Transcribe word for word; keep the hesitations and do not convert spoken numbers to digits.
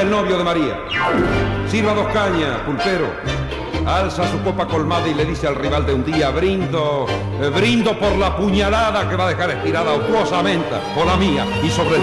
el novio de María. Sirva dos cañas, pulpero. Alza su copa colmada y le dice al rival de un día: brindo, eh, brindo por la puñalada que va a dejar estirada autuosamente, por la mía y sobre